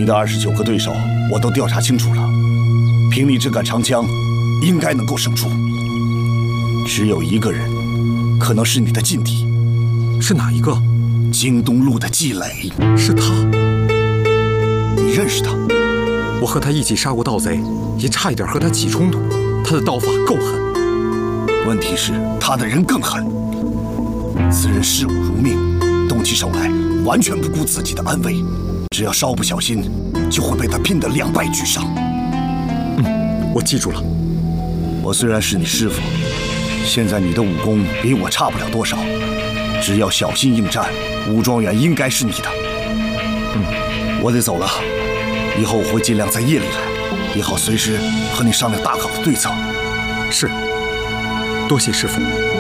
的29个对手我都调查清楚了，凭你这杆长枪，应该能够胜出。只有一个人，可能是你的劲敌。 是哪一个？ 京东路的季磊。 是他？ 你认识他？ 我和他一起杀过盗贼，也差一点和他起冲突。他的刀法够狠。 问题是他的人更狠。此人视物如命，动起手来完全不顾自己的安危，只要稍不小心，就会被他拼得两败俱伤。 我记住了。 我虽然是你师傅，现在你的武功比我差不了多少，只要小心应战，武状元应该是你的。我得走了，以后我会尽量在夜里来，也好随时和你商量大搞的对策。 是，多谢师傅。